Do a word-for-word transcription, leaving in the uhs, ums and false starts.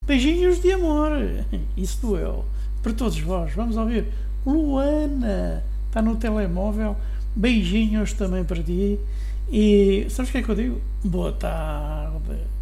Beijinhos de amor. Isso doeu. Para todos vós. Vamos ouvir. Luana. Está no telemóvel. Beijinhos também para ti. E sabes o que é que eu digo? Boa tarde.